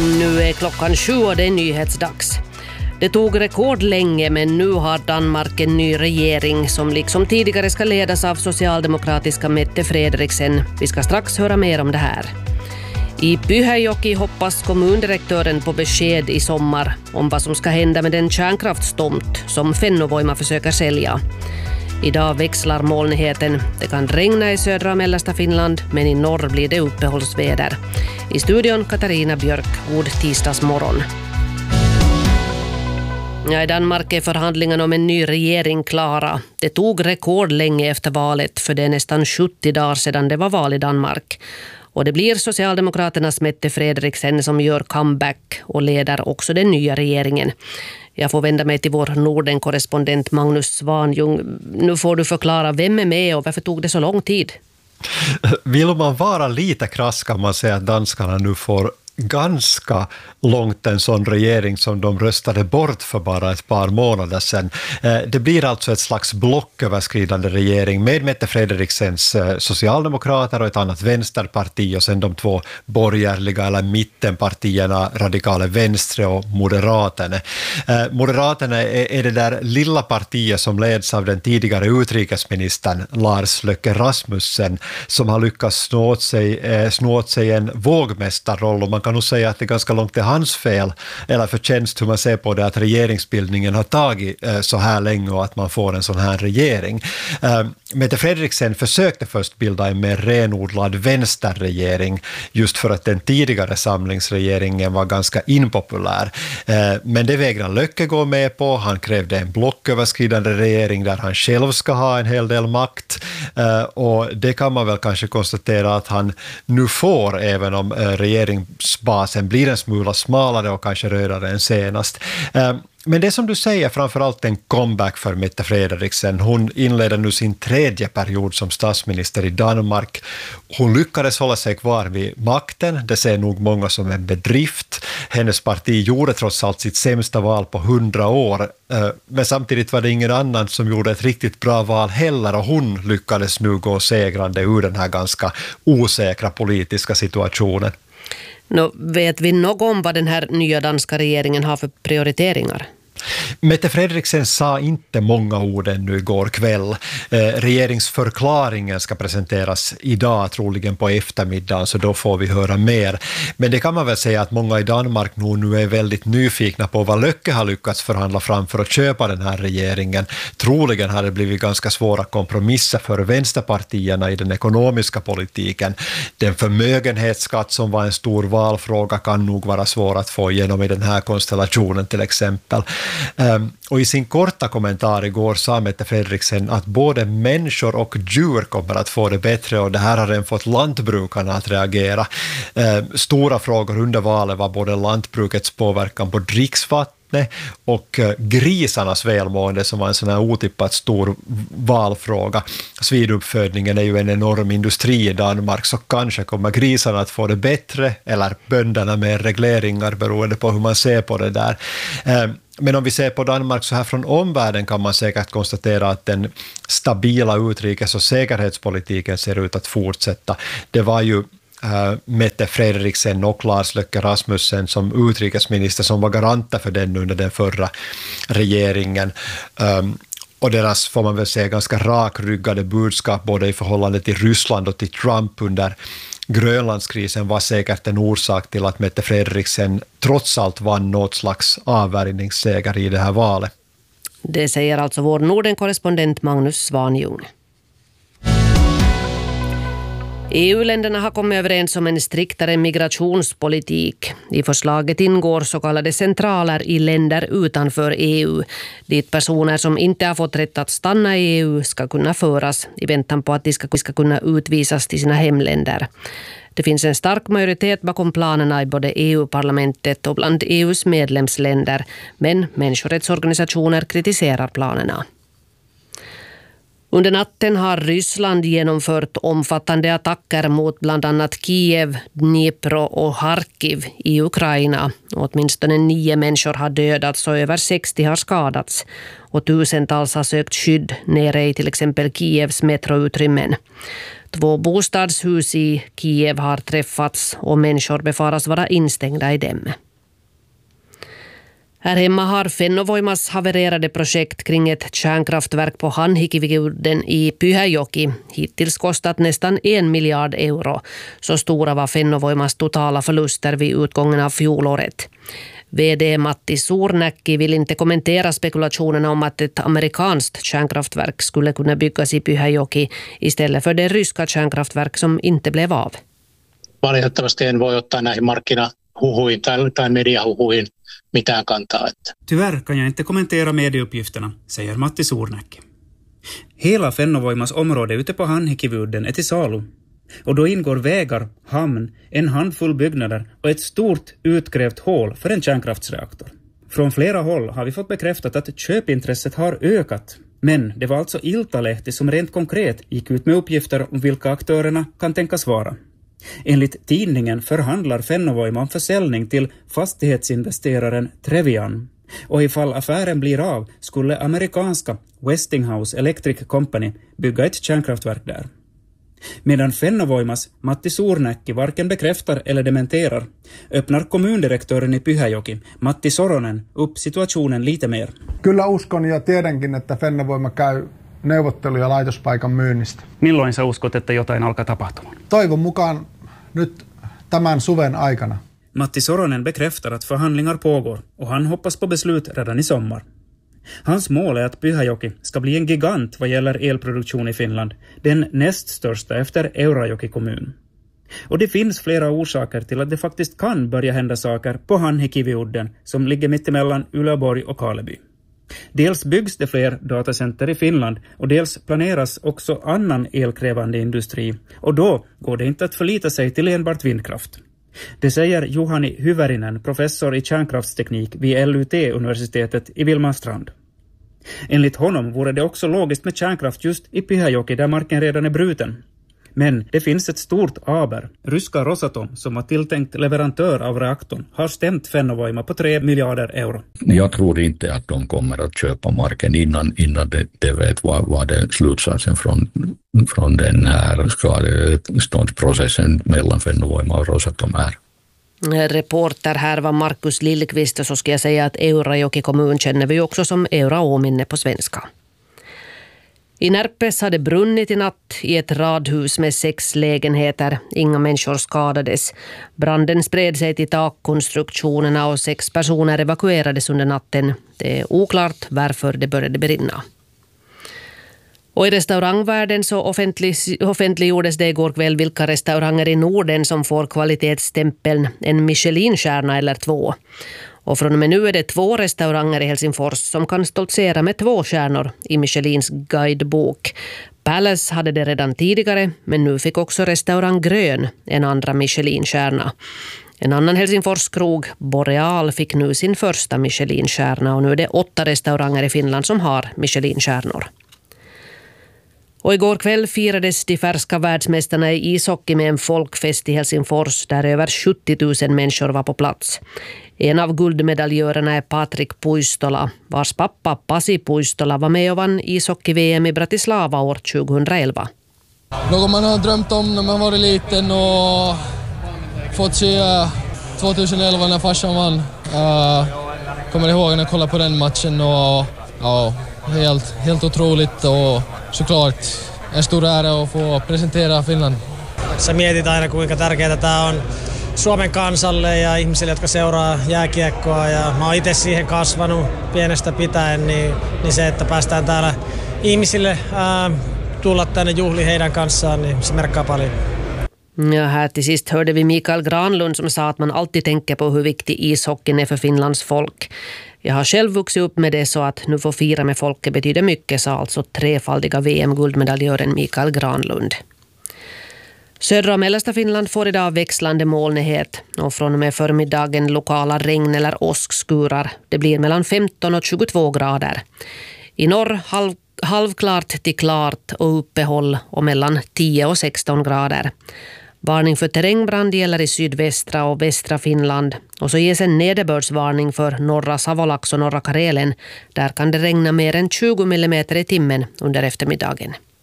Nu är klockan 7 och det är nyhetsdags. Det tog rekord länge, men nu har Danmark en ny regering som liksom tidigare ska ledas av socialdemokratiska Mette Frederiksen. Vi ska strax höra mer om det här. I Pyhäjoki hoppas kommundirektören på besked i sommar om vad som ska hända med den kärnkraftstomt som Fennovoima försöker sälja. Idag växlar molnigheten. Det kan regna i södra och mellersta Finland, men i norr blir det uppehållsväder. I studion Katarina Björk, god tisdagsmorgon. Ja, i Danmark är förhandlingarna om en ny regering klara. Det tog rekord länge efter valet, för det är nästan 70 dagar sedan det var val i Danmark. Och det blir Socialdemokraternas Mette Frederiksen som gör comeback och leder också den nya regeringen. Jag får vända mig till vår Norden-korrespondent Magnus Svanjung. Nu får du förklara, vem är med och varför tog det så lång tid? Vill man vara lite krass kan man säga att danskarna nu får ganska långt en sån regering som de röstade bort för bara ett par månader sedan. Det blir alltså ett slags blocköverskridande regering med Mette Frederiksens socialdemokrater och ett annat vänsterparti och sen de två borgerliga eller mittenpartierna Radikale Venstre och Moderaterna. Moderaterna är det där lilla partiet som leds av den tidigare utrikesministern Lars Løkke Rasmussen som har lyckats snå åt sig en vågmästarroll, och man kan nog säga att det är ganska långt till hans fel eller förtjänst hur man ser på det att regeringsbildningen har tagit så här länge och att man får en sån här regering. Mette Frederiksen försökte först bilda en mer renodlad vänsterregering just för att den tidigare samlingsregeringen var ganska impopulär. Men det vägrade Løkke gå med på. Han krävde en blocköverskridande regering där han själv ska ha en hel del makt, och det kan man väl kanske konstatera att han nu får, även om regeringsbasen blir en smula smalare och kanske rödare än senast. Men det som du säger, framförallt en comeback för Mette Frederiksen. Hon inleder nu sin 3:e period som statsminister i Danmark. Hon lyckades hålla sig kvar vid makten. Det ser nog många som en bedrift. Hennes parti gjorde trots allt sitt sämsta val på 100 år. Men samtidigt var det ingen annan som gjorde ett riktigt bra val heller, och hon lyckades nu gå segrande ur den här ganska osäkra politiska situationen. Vet vi något om vad den här nya danska regeringen har för prioriteringar? Mette Frederiksen sa inte många ord ännu igår kväll. Regeringsförklaringen ska presenteras idag, troligen på eftermiddagen, så då får vi höra mer. Men det kan man väl säga att många i Danmark nu är väldigt nyfikna på vad Løkke har lyckats förhandla fram för att köpa den här regeringen. Troligen har det blivit ganska svåra kompromisser för vänsterpartierna i den ekonomiska politiken. Den förmögenhetsskatt som var en stor valfråga kan nog vara svår att få igenom i den här konstellationen till exempel. Och i sin korta kommentar igår sa Mette Frederiksen att både människor och djur kommer att få det bättre, och det här har den fått lantbrukarna att reagera. Stora frågor under valet var både lantbrukets påverkan på dricksvattnet och grisarnas välmående som var en sån här otippat stor valfråga. Svinuppfödningen är ju en enorm industri i Danmark, så kanske kommer grisarna att få det bättre eller bönderna med regleringar beroende på hur man ser på det där. Men om vi ser på Danmark så här från omvärlden kan man säkert konstatera att den stabila utrikes- och säkerhetspolitiken ser ut att fortsätta. Det var ju Mette Frederiksen och Lars Løkke Rasmussen som utrikesminister som var garanter för den under den förra regeringen. Och deras, får man väl säga, ganska rakryggade budskap både i förhållande till Ryssland och till Trump under Grönlandskrisen var säkert en orsak till att Mette Frederiksen trots allt vann något slags avvärjningsseger i det här valet. Det säger alltså vår Norden-korrespondent Magnus Svanjung. EU-länderna har kommit överens om en striktare migrationspolitik. I förslaget ingår så kallade centraler i länder utanför EU, dit personer som inte har fått rätt att stanna i EU ska kunna föras i väntan på att de ska kunna utvisas till sina hemländer. Det finns en stark majoritet bakom planerna i både EU-parlamentet och bland EUs medlemsländer, men människorättsorganisationer kritiserar planerna. Under natten har Ryssland genomfört omfattande attacker mot bland annat Kiev, Dnipro och Harkiv i Ukraina. Åtminstone 9 människor har dödats och över 60 har skadats. Och tusentals har sökt skydd nere i till exempel Kievs metroutrymmen. 2 bostadshus i Kiev har träffats och människor befaras vara instängda i dem. Här hemma har Fennovoimas havererade projekt kring ett kärnkraftverk på Hanhikiviudden i Pyhäjoki hittills kostat nästan 1 miljard euro. Så stora var Fennovoimas totala förluster vid utgången av fjolåret. VD Matti Suurnäkki vill inte kommentera spekulationerna om att ett amerikanskt kärnkraftverk skulle kunna byggas i Pyhäjoki istället för det ryska kärnkraftverk som inte blev av. Valitettavasti en voi ottaa näihin markkinahuhuihin tai mediahuhuihin mitään kantaa. Tyvärr kan jag inte kommentera medieuppgifterna, säger Matti Suurnäkki. Hela Fennovoimas område ute på Hanhikiviudden är till salu. Och då ingår vägar, hamn, en handfull byggnader och ett stort utgrävt hål för en kärnkraftsreaktor. Från flera håll har vi fått bekräftat att köpintresset har ökat. Men det var alltså Iltalehti som rent konkret gick ut med uppgifter om vilka aktörerna kan tänkas vara. Enligt tidningen förhandlar Fennovoima om försäljning till fastighetsinvesteraren Trevian. Och ifall affären blir av skulle amerikanska Westinghouse Electric Company bygga ett kärnkraftverk där. Medan Fennovoimas Matti Suurnäkki varken bekräftar eller dementerar öppnar kommundirektören i Pyhäjoki, Matti Soronen, upp situationen lite mer. Kyllä uskon ja tiedänkin, että Fennovoima käy neuvotteluja laitospaikan myynnistä. Milloin sä uskot, että jotain alkaa tapahtumaan? Toivon mukaan nyt tämän suven aikana. Matti Soronen bekräftar att förhandlingar pågår och han hoppas på beslut redan i sommar. Hans mål är att Pyhäjoki ska bli en gigant vad gäller elproduktion i Finland, den näst största efter Eurajoki kommun. Och det finns flera orsaker till att det faktiskt kan börja hända saker på Hanhikiviudden som ligger mittemellan Uleåborg och Karleby. Dels byggs det fler datacenter i Finland och dels planeras också annan elkrävande industri och då går det inte att förlita sig till enbart vindkraft. Det säger Juhani Hyvärinen, professor i kärnkraftsteknik vid LUT-universitetet i Vilmanstrand. Enligt honom vore det också logiskt med kärnkraft just i Pyhäjoki där marken redan är bruten. Men det finns ett stort aber. Ryska Rosatom, som var tilltänkt leverantör av reaktorn, har stämt Fennovoima på 3 miljarder euro. Jag tror inte att de kommer att köpa marken innan de vet vad det slutsatsen från den här skadeståndsprocessen mellan Fennovoima och Rosatom är. Reporter här var Markus Lillqvist, och så ska jag säga att Eurajoki kommun känner vi också som Euraåminne på svenska. I Närpes hade brunnit i natt i ett radhus med 6 lägenheter. Inga människor skadades. Branden spred sig till takkonstruktionerna och 6 personer evakuerades under natten. Det är oklart varför det började brinna. Och i restaurangvärlden så offentliggjordes det igår kväll vilka restauranger i Norden som får kvalitetsstämpeln en Michelin-stjärna eller 2. Och från och med nu är det 2 restauranger i Helsingfors som kan stoltsera med 2 stjärnor i Michelins guidebok. Palace hade det redan tidigare, men nu fick också restaurang Grön en andra Michelin-stjärna. En annan Helsingforskrog, Boreal, fick nu sin första Michelin-stjärna och nu är det 8 restauranger i Finland som har Michelin-stjärnor. Och igår kväll firades de färska världsmästarna i ishockey med en folkfest i Helsingfors där över 70 000 människor var på plats. En av guldmedaljörerna är Patrik Puistola, vars pappa Pasi Puistola var med och vann ishockey-VM i Bratislava år 2011. Något man har drömt om när man var liten och fått se 2011 när farsan vann. Kommer ihåg när jag kollade på den matchen och helt otroligt och såklart en stor ära att få presentera Finland. Sä mietit aina kuinka tärkeää tämä on Suomen kansalle ja ihmisille, jotka seuraa jääkiekkoa ja mä oon itse siihen kasvanut pienestä pitäen, niin se, että päästään täällä ihmisille tulla tänne juhli heidän kanssaan, niin se merkkaa paljon. Ja, här till sist hörde vi Mikael Granlund som sa att man alltid tänker på hur viktig ishockeyn är för Finlands folk. Jag har själv vuxit upp med det, så att nu få fira med folket betyder mycket, sa alltså 3-faldiga VM-guldmedaljören Mikael Granlund. Södra och mellersta Finland får idag växlande molnighet och från och med förmiddagen lokala regn- eller åskskurar. Det blir mellan 15 och 22 grader. I norr halvklart till klart och uppehåll och mellan 10 och 16 grader. Varning för terrängbrand gäller i sydvästra och västra Finland. Och så ges en nederbördsvarning för norra Savolax och norra Karelen. Där kan det regna mer än 20 millimeter i timmen under eftermiddagen.